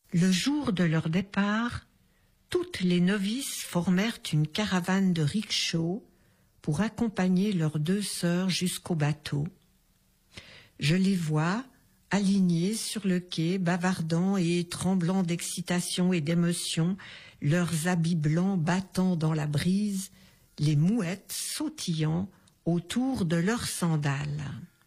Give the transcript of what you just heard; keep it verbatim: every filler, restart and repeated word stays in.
Le jour de leur départ, toutes les novices formèrent une caravane de rickshaws pour accompagner leurs deux sœurs jusqu'au bateau. Je les vois alignés sur le quai, bavardant et tremblant d'excitation et d'émotion, leurs habits blancs battant dans la brise, les mouettes sautillant autour de leurs sandales.